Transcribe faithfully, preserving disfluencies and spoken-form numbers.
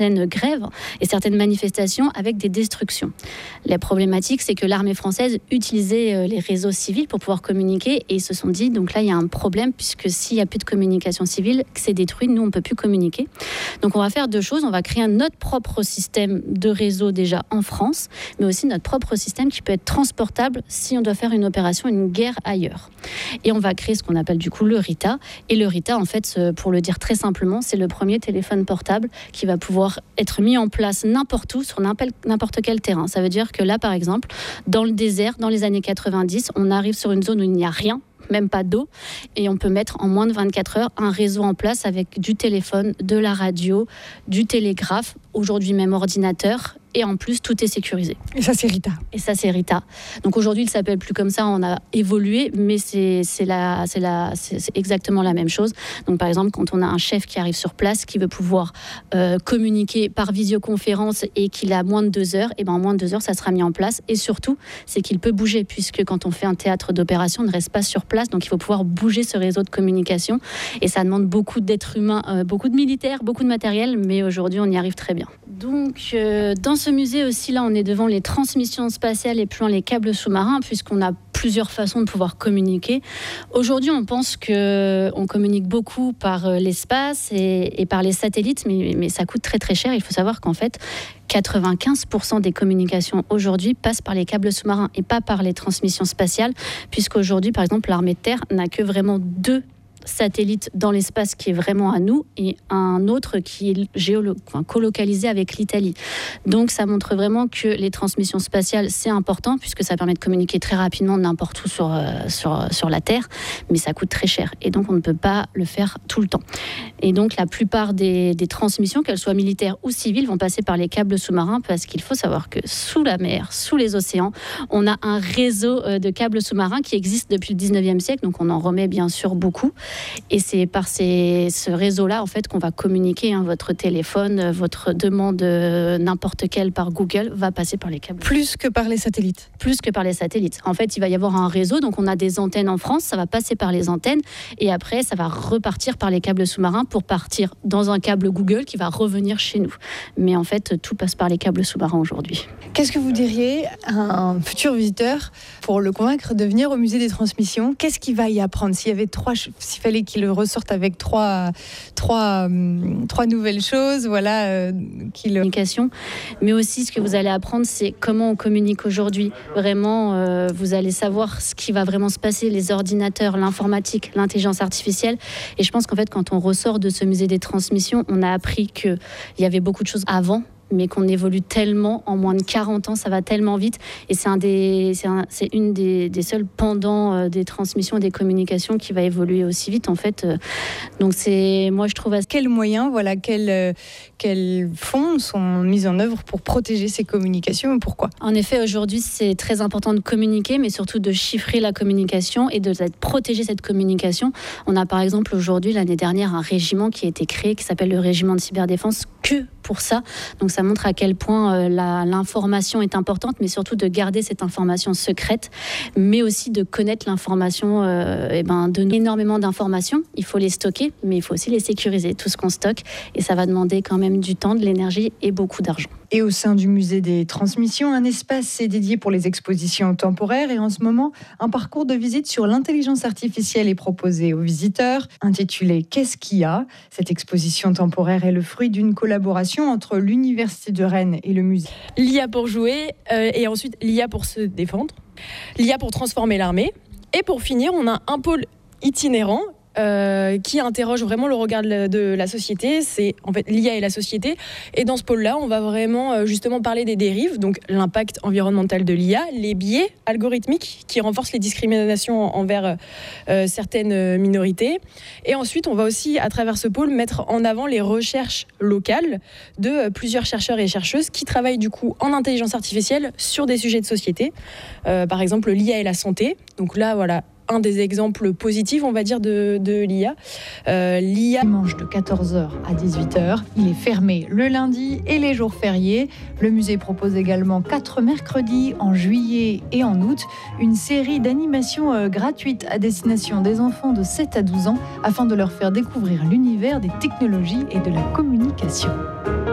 certaines grèves et certaines manifestations avec des destructions. La problématique, c'est que l'armée française utilisait les réseaux civils pour pouvoir communiquer et ils se sont dit, donc là, il y a un problème puisque s'il n'y a plus de communication civile, que c'est détruit, nous, on ne peut plus communiquer. Donc, on va faire deux choses. On va créer notre propre système de réseau déjà en France, mais aussi notre propre système qui peut être transportable si on doit faire une opération, une guerre ailleurs. Et on va créer ce qu'on appelle du coup le RITA. Et le RITA, en fait, pour le dire très simplement, c'est le premier téléphone portable qui va pouvoir être mis en place n'importe où, sur n'importe quel terrain. Ça veut dire que là, par exemple, dans le désert, dans les années quatre-vingt-dix, on arrive sur une zone où il n'y a rien, même pas d'eau, et on peut mettre en moins de vingt-quatre heures un réseau en place avec du téléphone, de la radio, du télégraphe, aujourd'hui même ordinateur, et en plus tout est sécurisé. Et ça c'est RITA. Et ça c'est RITA. Donc aujourd'hui il s'appelle plus comme ça, on a évolué, mais c'est, c'est, la, c'est, la, c'est, c'est exactement la même chose. Donc par exemple quand on a un chef qui arrive sur place, qui veut pouvoir euh, communiquer par visioconférence et qu'il a moins de deux heures, et ben en moins de deux heures ça sera mis en place. Et surtout c'est qu'il peut bouger, puisque quand on fait un théâtre d'opération on ne reste pas sur place, donc il faut pouvoir bouger ce réseau de communication, et ça demande beaucoup d'êtres humains, euh, beaucoup de militaires, beaucoup de matériel, mais aujourd'hui on y arrive très bien. Donc euh, dans ce musée aussi, là on est devant les transmissions spatiales et plus loin les câbles sous-marins, puisqu'on a plusieurs façons de pouvoir communiquer. Aujourd'hui on pense qu'on communique beaucoup par l'espace et, et par les satellites, mais, mais ça coûte très très cher. Il faut savoir qu'en fait quatre-vingt-quinze pour cent des communications aujourd'hui passent par les câbles sous-marins et pas par les transmissions spatiales, puisqu'aujourd'hui par exemple l'armée de terre n'a que vraiment deux satellite dans l'espace qui est vraiment à nous et un autre qui est géolo- enfin, colocalisé avec l'Italie. Donc ça montre vraiment que les transmissions spatiales c'est important, puisque ça permet de communiquer très rapidement n'importe où sur, euh, sur, sur la Terre, mais ça coûte très cher et donc on ne peut pas le faire tout le temps. Et donc la plupart des, des transmissions, qu'elles soient militaires ou civiles, vont passer par les câbles sous-marins, parce qu'il faut savoir que sous la mer, sous les océans, on a un réseau de câbles sous-marins qui existe depuis le dix-neuvième siècle, donc on en remet bien sûr beaucoup. Et c'est par ces, ce réseau-là en fait, qu'on va communiquer. Hein, votre téléphone, votre demande euh, n'importe quelle par Google va passer par les câbles. Plus que par les satellites. Plus que par les satellites. En fait, il va y avoir un réseau. Donc, on a des antennes en France. Ça va passer par les antennes. Et après, ça va repartir par les câbles sous-marins pour partir dans un câble Google qui va revenir chez nous. Mais en fait, tout passe par les câbles sous-marins aujourd'hui. Qu'est-ce que vous diriez à un futur visiteur pour le convaincre de venir au musée des transmissions? Qu'est-ce qu'il va y apprendre? S'il y avait trois, s'il fallait qu'il ressorte avec trois, trois, hum, trois nouvelles choses, voilà, euh, qu'il... Communication, mais aussi ce que vous allez apprendre, c'est comment on communique aujourd'hui. Vraiment, euh, vous allez savoir ce qui va vraiment se passer, les ordinateurs, l'informatique, l'intelligence artificielle. Et je pense qu'en fait, quand on ressort de ce musée des transmissions, on a appris qu'il y avait beaucoup de choses avant, mais qu'on évolue tellement, en moins de quarante ans, ça va tellement vite. Et c'est, un des, c'est, un, c'est une des, des seuls pendants euh, des transmissions et des communications qui va évoluer aussi vite, en fait. Donc, c'est, moi, je trouve... Assez... Quels moyens, voilà, quels, quels fonds sont mis en œuvre pour protéger ces communications et pourquoi? En effet, aujourd'hui, c'est très important de communiquer, mais surtout de chiffrer la communication et de protéger cette communication. On a, par exemple, aujourd'hui, l'année dernière, un régiment qui a été créé, qui s'appelle le régiment de cyberdéfense, que pour ça. Donc, ça montre à quel point euh, la, l'information est importante, mais surtout de garder cette information secrète, mais aussi de connaître l'information, euh, et ben, de énormément d'informations. Il faut les stocker, mais il faut aussi les sécuriser, tout ce qu'on stocke. Et ça va demander quand même du temps, de l'énergie et beaucoup d'argent. Et au sein du musée des transmissions, un espace est dédié pour les expositions temporaires. Et en ce moment, un parcours de visite sur l'intelligence artificielle est proposé aux visiteurs, intitulé « Qu'est-ce qu'il y a ?» Cette exposition temporaire est le fruit d'une collaboration entre l'Université de Rennes et le musée. L'I A pour jouer euh, et ensuite l'I A pour se défendre, l'I A pour transformer l'armée. Et pour finir, on a un pôle itinérant Euh, qui interroge vraiment le regard de la société, c'est en fait l'I A et la société. Et dans ce pôle-là, on va vraiment euh, justement parler des dérives, donc l'impact environnemental de l'I A, les biais algorithmiques qui renforcent les discriminations envers euh, certaines minorités. Et ensuite, on va aussi, à travers ce pôle, mettre en avant les recherches locales de euh, plusieurs chercheurs et chercheuses qui travaillent du coup en intelligence artificielle sur des sujets de société. Euh, par exemple, l'I A et la santé. Donc là, voilà, un des exemples positifs, on va dire, de, de l'I A. Euh, L'I A... Dimanche de quatorze heures à dix-huit heures. Il est fermé le lundi et les jours fériés. Le musée propose également quatre mercredis en juillet et en août une série d'animations euh, gratuites à destination des enfants de sept à douze ans afin de leur faire découvrir l'univers des technologies et de la communication.